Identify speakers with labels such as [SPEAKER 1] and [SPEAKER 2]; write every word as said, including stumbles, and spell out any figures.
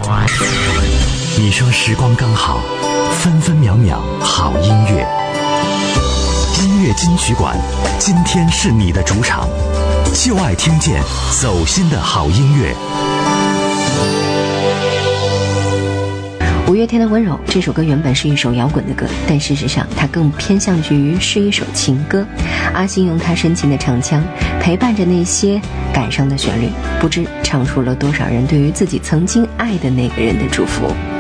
[SPEAKER 1] 你说时光刚好，分分秒秒好音乐。音乐金曲馆，今天是你的主场，就爱听见走心的好音乐。
[SPEAKER 2] 五月天的温柔这首歌原本是一首摇滚的歌，但事实上它更偏向于是一首情歌。阿信用他深情的唱腔陪伴着那些感伤的旋律，不知唱出了多少人对于自己曾经爱的那个人的祝福。